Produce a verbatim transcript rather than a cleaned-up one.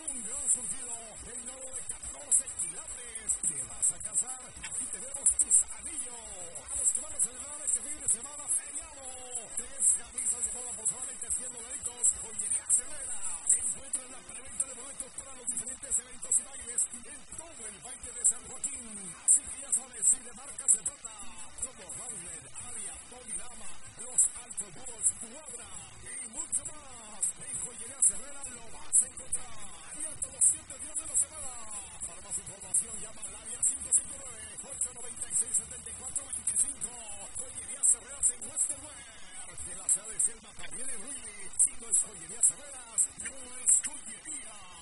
un gran surtido en oro de catorce quilates. ¿Te vas a casar? Aquí tenemos tus anillos. A los que van a celebrar este fin de semana feriado. Tres camisas de boda por solamente cien dolaritos. Joyería Herrera. Encuentran la preventa de boletos para los diferentes eventos y bailes en todo el Valle de San Joaquín. Así que ya sabes, si de marca se trata, como Rowlet, Aria, Tony Lama, Los Altos Búhos, Cuadra y mucho más. En Joyería Herrera lo vas a encontrar. Abierto los siete días de la semana. Para más información llama al área cinco cinco nueve, ocho nueve seis, siete cuatro dos cinco. Joyería Herrera en Westerwear. De la ciudad de Selma también en Ruili. Si no es Joyería Herrera, no es joyería.